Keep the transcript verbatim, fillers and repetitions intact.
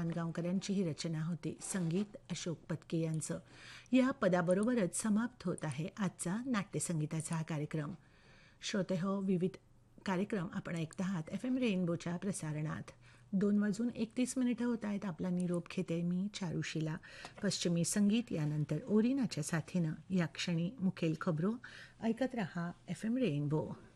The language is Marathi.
बामणगावकरांची ही रचना होती. संगीत अशोक पत्के यांचं. या पदाबरोबरच समाप्त होत आहे आजचा नाट्यसंगीताचा हा कार्यक्रम. श्रोते हो, विविध कार्यक्रम आपण ऐकत आहात एफ एम रेनबोच्या प्रसारणात. दोन वाजून एकतीस मिनिटं होत आहेत. आपला निरोप घेते मी चारुशीला. पश्चिमी संगीत यानंतर ओरिनाच्या साथीनं या क्षणी मुखेल खबरो. ऐकत रहा एफ एम रेनबो.